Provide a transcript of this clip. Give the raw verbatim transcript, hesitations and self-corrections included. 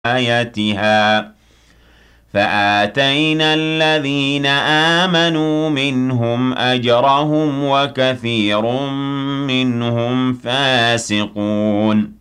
آيَتِهَا فَآتَيْنَا الَّذِينَ آمَنُوا مِنْهُمْ أَجْرَهُمْ وَكَثِيرٌ مِّنْهُمْ فَاسِقُونَ